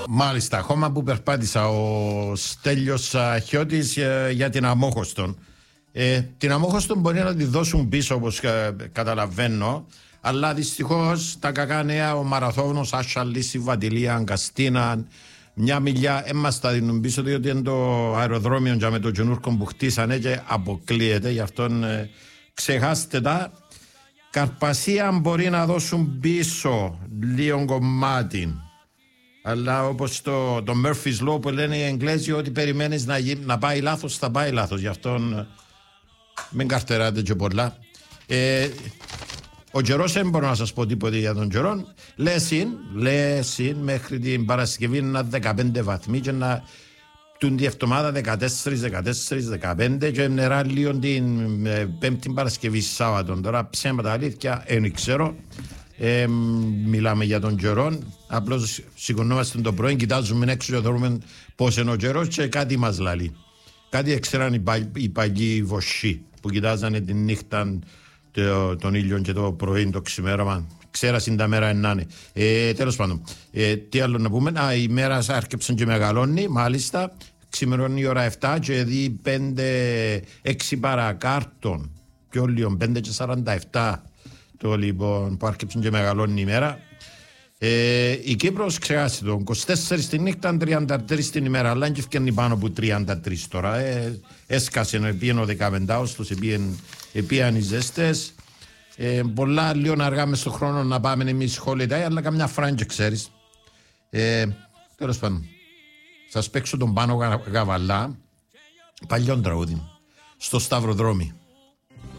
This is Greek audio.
Μάλιστα, χώμα που περπάτησα ο Στέλιος Χιώτης για την Αμόχωστον. Την Αμόχωστον μπορεί να τη δώσουν πίσω, όπως καταλαβαίνω, αλλά δυστυχώς τα κακά νέα, ο Μαραθώνος, Άσσα, Λύση, Βατιλία, Αγκαστίνα, μια μιλιά έμας τα δίνουν πίσω, διότι είναι το αεροδρόμιο για με το καινούργιο που χτίσανε και αποκλείεται, γι' αυτόν ξεχάστε τα. Καρπασία μπορεί να δώσουν πίσω λίγο κομμάτι. Αλλά όπως το Murphy's Law που λένε οι Εγγλέζοι, ότι περιμένεις να πάει λάθος, θα πάει λάθος. Γι' αυτόν μην καρτεράτε και πολλά. Ο καιρός δεν μπορώ να σας πω τίποτα για τον καιρό. Λέσιν μέχρι την Παρασκευή είναι 15 βαθμοί και να τούν τη εβδομάδα 14-15 και νερά λίγο την Πέμπτη Παρασκευή Σάββατον. Τώρα ψέματα αλήθεια, δεν ξέρω. Μιλάμε για τον καιρό. Απλώς σηκωνόμαστε το πρωί, κοιτάζουμε έξω και δούμε πώς είναι ο καιρός και κάτι μας λαλεί. Κάτι έξεραν οι παλιοί βοσσοί που κοιτάζανε τη νύχτα, τον ήλιο και το πρωί, το ξημέρωμα. Ξέρασαν τα μέρα να είναι. Τέλος πάντων, τι άλλο να πούμε. Η μέρα άρκεψαν και μεγαλώνει, μάλιστα. Ξημερώνει η ώρα 7 και δει 5-6 παρακάρτων. Πιο λίγο, 5 και 47. Το λοιπόν που άρκεψαν και μεγαλώνει η μέρα. Η Κύπρος ξεχάσει το 24 τη νύχτα, 33 την ημέρα. Αλλά και φτιάχνει πάνω από 33 τώρα. Έσκασε, πήγαινε ο 15ος, επίαν οι ζέστες. Πολλά λίγο αργά μες στον χρόνο να πάμε εμείς holiday, αλλά καμιά φράντζε ξέρεις. Τέλος πάντων, σας παίξω τον Πάνο Γαβαλά, παλιόν τραγούδι, στο Σταυροδρόμι.